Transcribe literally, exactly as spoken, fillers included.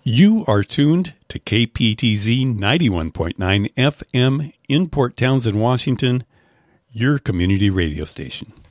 You are tuned to K P T Z ninety-one point nine F M in Port Townsend, Washington, your community radio station.